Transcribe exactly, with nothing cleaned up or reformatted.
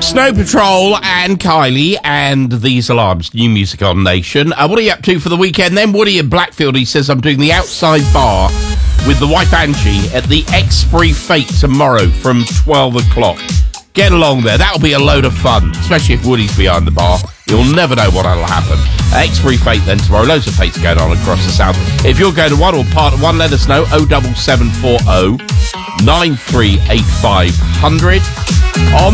Snow Patrol and Kylie and These Alarms, new music on Nation. Uh, what are you up to for the weekend then? Woody in Blackfield, he says, I'm doing the outside bar with the wife Angie at the Expiry Fete tomorrow from twelve o'clock. Get along there. That'll be a load of fun, especially if Woody's behind the bar. You'll never know what'll happen. Uh, Expiry Fete then tomorrow. Loads of fates going on across the south. If you're going to one or part of one, let us know. oh seven seven four oh nine three eight five hundred. On